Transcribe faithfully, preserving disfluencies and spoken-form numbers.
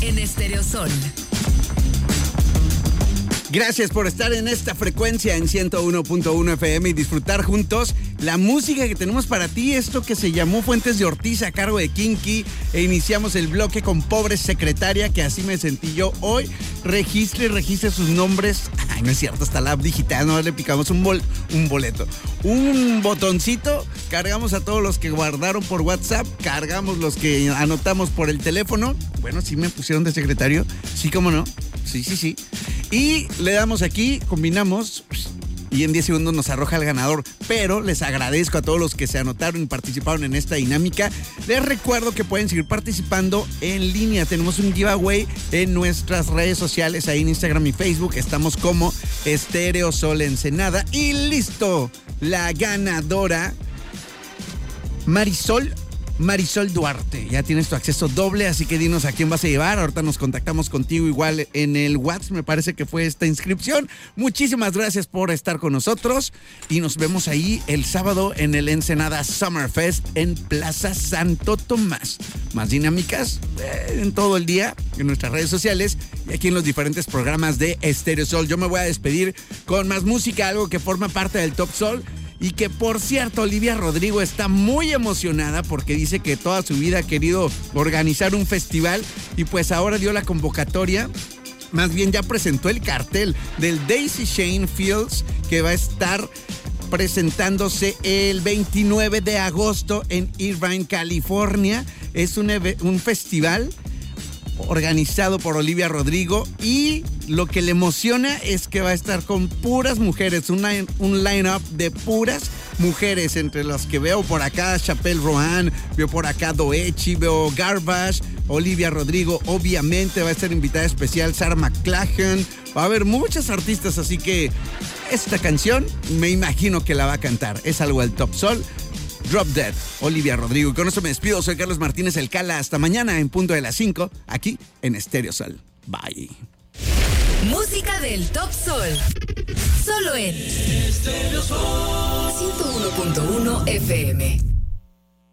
en Estéreo Sol. Gracias por estar en esta frecuencia en ciento uno punto uno F M y disfrutar juntos la música que tenemos para ti. Esto que se llamó Fuentes de Ortiz a cargo de Kinky. E iniciamos el bloque con Pobre Secretaria, que así me sentí yo hoy. Registre y registre sus nombres. Ay, no es cierto, hasta la app digital, no le picamos un, bol, un boleto. Un botoncito, cargamos a todos los que guardaron por WhatsApp, cargamos los que anotamos por el teléfono. Bueno, sí me pusieron de secretario, sí, cómo no. Sí, sí, sí. Y le damos aquí, combinamos y en diez segundos nos arroja el ganador. Pero les agradezco a todos los que se anotaron y participaron en esta dinámica. Les recuerdo que pueden seguir participando en línea. Tenemos un giveaway en nuestras redes sociales, ahí en Instagram y Facebook. Estamos como Estéreo Sol Ensenada. Y listo, la ganadora, Marisol Marisol Duarte, ya tienes tu acceso doble, así que dinos a quién vas a llevar. Ahorita nos contactamos contigo igual en el WhatsApp, me parece que fue esta inscripción. Muchísimas gracias por estar con nosotros y nos vemos ahí el sábado en el Ensenada Summer Fest en Plaza Santo Tomás. Más dinámicas eh, en todo el día en nuestras redes sociales y aquí en los diferentes programas de Estéreo Sol. Yo me voy a despedir con más música, algo que forma parte del Top Sol. Y que, por cierto, Olivia Rodrigo está muy emocionada porque dice que toda su vida ha querido organizar un festival y pues ahora dio la convocatoria, más bien ya presentó el cartel del Daisy Shane Fields, que va a estar presentándose el veintinueve de agosto en Irvine, California. Es un, un festival organizado por Olivia Rodrigo y lo que le emociona es que va a estar con puras mujeres, un, line, un line-up de puras mujeres, entre las que veo por acá Chappelle Roan, veo por acá Doechi, veo Garbage, Olivia Rodrigo, obviamente va a estar invitada especial Sarah McLachlan, va a haber muchas artistas, así que esta canción me imagino que la va a cantar, es algo del Top Sol. Drop Dead, Olivia Rodrigo. Y con eso me despido. Soy Carlos Martínez El Cala. Hasta mañana en punto de las cinco, aquí en Estéreo Sol. Bye. Música del Top Sol. Solo en Estéreo Sol ciento uno punto uno F M.